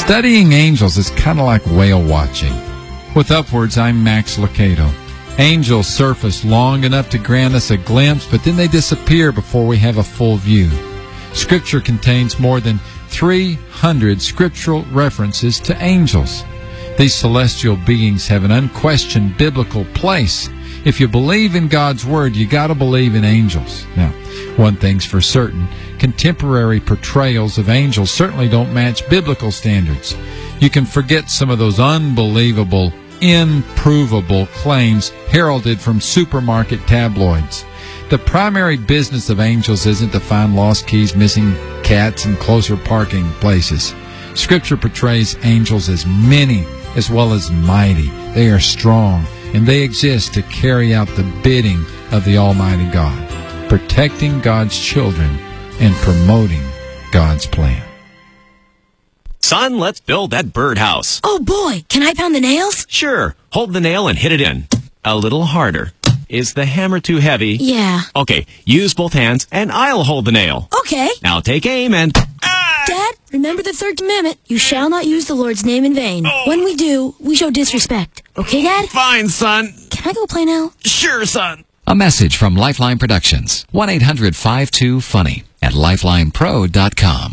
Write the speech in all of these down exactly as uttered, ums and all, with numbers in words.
Studying angels is kind of like whale watching. With Upwards, I'm Max Lucado. Angels surface long enough to grant us a glimpse, but then they disappear before we have a full view. Scripture contains more than three hundred scriptural references to angels. These celestial beings have an unquestioned biblical place. If you believe in God's Word, you got to believe in angels. Now, one thing's for certain, contemporary portrayals of angels certainly don't match biblical standards. You can forget some of those unbelievable, improvable claims heralded from supermarket tabloids. The primary business of angels isn't to find lost keys, missing cats, and closer parking places. Scripture portrays angels as many as well as mighty. They are strong, and they exist to carry out the bidding of the Almighty God, protecting God's children and promoting God's plan. Son, let's build that birdhouse. Oh boy, can I pound the nails? Sure. Hold the nail and hit it in. A little harder. Is the hammer too heavy? Yeah. Okay, use both hands and I'll hold the nail. Okay. Now take aim and... Ah! Dad, remember the third commandment. You shall not use the Lord's name in vain. Oh. When we do, we show disrespect. Okay, Dad? Fine, son. Can I go play now? Sure, son. A message from Lifeline Productions. one eight hundred five two funny at lifeline pro dot com.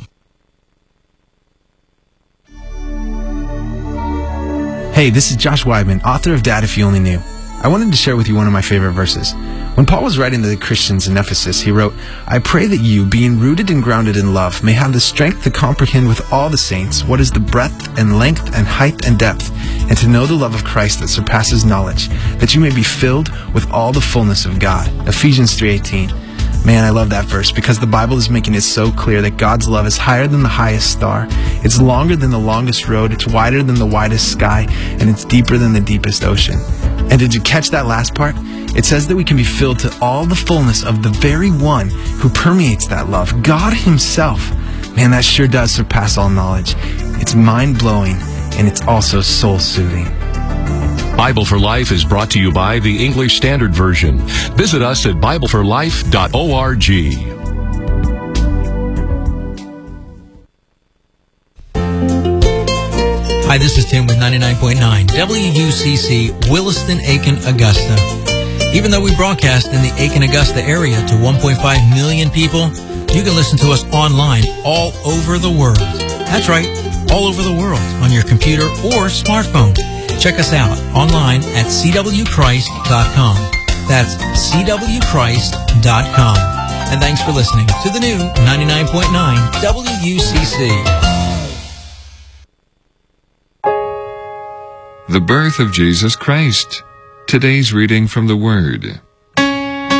Hey, this is Josh Weidman, author of Dad If You Only Knew. I wanted to share with you one of my favorite verses. When Paul was writing to the Christians in Ephesus, he wrote, I pray that you, being rooted and grounded in love, may have the strength to comprehend with all the saints what is the breadth and length and height and depth, and to know the love of Christ that surpasses knowledge, that you may be filled with all the fullness of God. Ephesians three eighteen. Man, I love that verse because the Bible is making it so clear that God's love is higher than the highest star. It's longer than the longest road. It's wider than the widest sky. And it's deeper than the deepest ocean. And did you catch that last part? It says that we can be filled to all the fullness of the very one who permeates that love, God Himself. Man, that sure does surpass all knowledge. It's mind-blowing, and it's also soul-soothing. Bible for Life is brought to you by the English Standard Version. Visit us at bible for life dot org. Hi, this is Tim with ninety-nine point nine W U C C, Williston, Aiken, Augusta. Even though we broadcast in the Aiken-Augusta area to one point five million people, you can listen to us online all over the world. That's right, all over the world on your computer or smartphone. Check us out online at c w christ dot com. That's c w christ dot com. And thanks for listening to the new ninety-nine point nine W U C C. The birth of Jesus Christ. Today's reading from the Word.